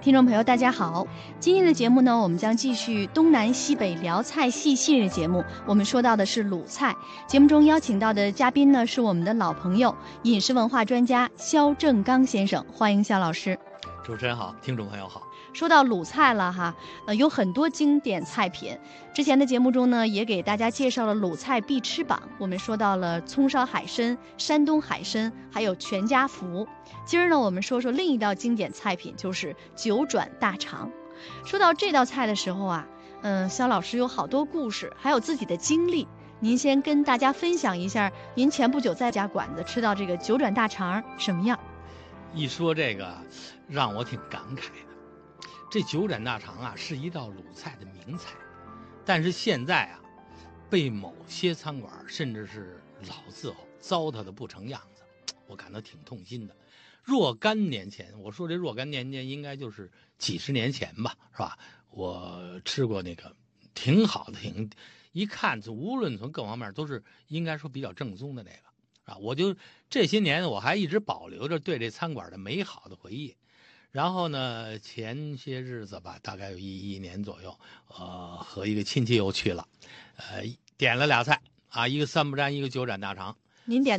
听众朋友大家好，今天的节目呢，我们将继续东南西北聊菜系列节目。我们说到的是鲁菜，节目中邀请到的嘉宾呢是我们的老朋友，饮食文化专家肖正刚先生，欢迎肖老师。 主持人好，听众朋友好。 说到鲁菜了哈，有很多经典菜品。之前的节目中呢，也给大家介绍了鲁菜必吃榜。我们说到了葱烧海参、山东海参，还有全家福。今儿呢，我们说说另一道经典菜品，就是九转大肠。说到这道菜的时候啊，肖老师有好多故事，还有自己的经历。您先跟大家分享一下，您前不久在家馆子吃到这个九转大肠什么样？ 一说这个，让我挺感慨的。这九转大肠啊，是一道鲁菜的名菜，但是现在啊，被某些餐馆甚至是老字号糟蹋的不成样子，我感到挺痛心的。若干年前，我说这若干年前应该就是几十年前吧，是吧？我吃过那个挺好的，一看无论从各方面都是应该说比较正宗的那个啊。我就这些年我还一直保留着对这餐馆的美好的回忆。然后呢，前些日子吧，大概有一年左右，和一个亲戚又去了，点了俩菜啊，一个三不沾，一个九转大肠。 您点